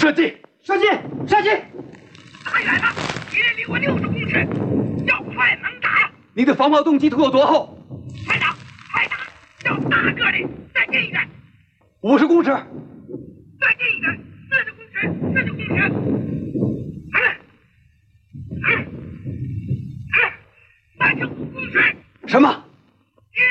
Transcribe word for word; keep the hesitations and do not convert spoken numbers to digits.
射击！ 射击！射击！ 太远了，敌人离我六十公尺，要快能打。 你的防炮动机图有多厚？ 快打，快打！要大个的，再近一点。 五十公尺。 再近一点，四十公尺，四十公尺。嗯，嗯，嗯，三十五公尺。 什么？